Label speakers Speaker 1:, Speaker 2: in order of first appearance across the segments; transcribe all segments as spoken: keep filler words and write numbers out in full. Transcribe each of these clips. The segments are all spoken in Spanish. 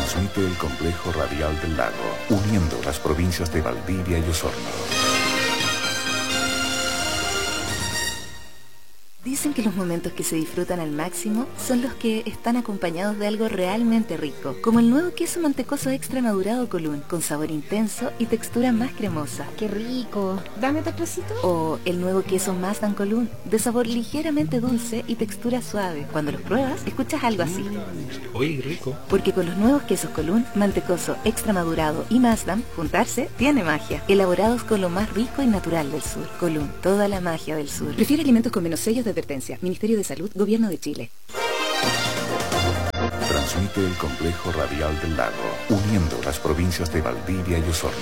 Speaker 1: Transmite el complejo radial del lago, uniendo las provincias de Valdivia y Osorno.
Speaker 2: Dicen que los momentos que se disfrutan al máximo son los que están acompañados de algo realmente rico, como el nuevo queso mantecoso extra madurado Colún, con sabor intenso y textura más cremosa.
Speaker 3: ¡Qué rico! ¿Dame otro trocito?
Speaker 2: O el nuevo queso Mazdan Colún, de sabor ligeramente dulce y textura suave. Cuando los pruebas, escuchas algo así.
Speaker 4: Mm, uy, rico.
Speaker 2: Porque con los nuevos quesos Colún, mantecoso extra madurado y Mazdan, juntarse tiene magia. Elaborados con lo más rico y natural del sur. Colún, toda la magia del sur.
Speaker 5: Prefiere alimentos con menos sellos de advertencia. Ministerio de Salud, Gobierno de Chile.
Speaker 1: Transmite el complejo radial del lago, uniendo las provincias de Valdivia y Osorno.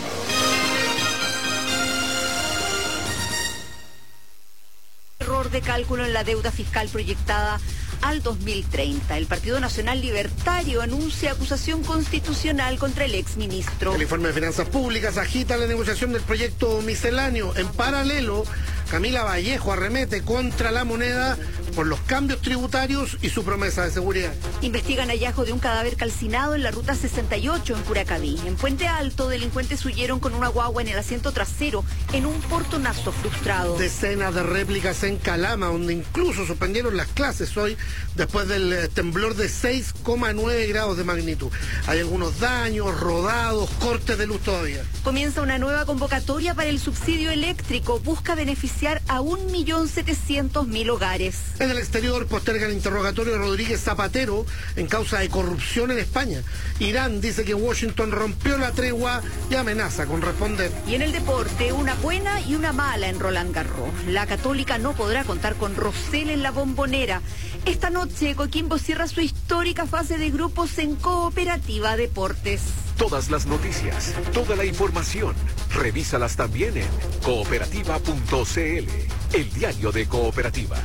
Speaker 6: Error de cálculo en la deuda fiscal proyectada al dos mil treinta. El Partido Nacional Libertario anuncia acusación constitucional contra el exministro.
Speaker 7: El informe de Finanzas Públicas agita la negociación del proyecto misceláneo. En paralelo, Camila Vallejo arremete contra la moneda por los cambios tributarios y su promesa de seguridad.
Speaker 6: Investigan hallazgo de un cadáver calcinado en la ruta sesenta y ocho en Curacaví. En Puente Alto, delincuentes huyeron con una guagua en el asiento trasero en un portonazo frustrado.
Speaker 7: Decenas de réplicas en Calama, donde incluso suspendieron las clases hoy después del temblor de seis coma nueve grados de magnitud. Hay algunos daños, rodados, cortes de luz todavía.
Speaker 6: Comienza una nueva convocatoria para el subsidio eléctrico. Busca beneficiar a un millón setecientos mil hogares.
Speaker 7: En el exterior posterga el interrogatorio de Rodríguez Zapatero en causa de corrupción en España. Irán dice que Washington rompió la tregua y amenaza con responder.
Speaker 6: Y en el deporte, una buena y una mala en Roland Garros. La Católica no podrá contar con Rosell en la Bombonera. Esta noche, Coquimbo cierra su histórica fase de grupos en Cooperativa Deportes.
Speaker 8: Todas las noticias, toda la información, revísalas también en cooperativa punto c l, el diario de Cooperativa.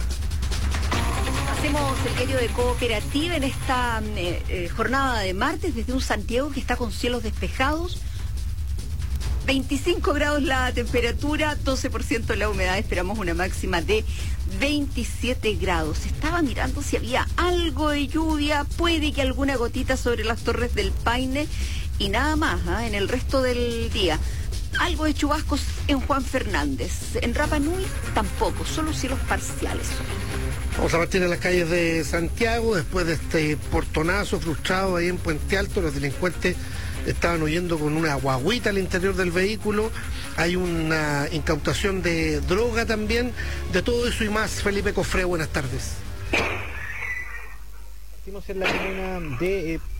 Speaker 6: Hacemos el diario de Cooperativa en esta eh, eh, jornada de martes desde un Santiago que está con cielos despejados. veinticinco grados la temperatura, doce por ciento la humedad, esperamos una máxima de veintisiete grados. Estaba mirando si había algo de lluvia, puede que alguna gotita sobre las Torres del Paine y nada más, ¿eh? En el resto del día. Algo de chubascos en Juan Fernández. En Rapa Nui tampoco, solo cielos parciales.
Speaker 7: Vamos a partir de las calles de Santiago después de este portonazo frustrado ahí en Puente Alto. Los delincuentes estaban huyendo con una guagüita al interior del vehículo. Hay una incautación de droga también. De todo eso y más, Felipe Cofré, buenas tardes.
Speaker 4: Partimos en la comuna de... Eh...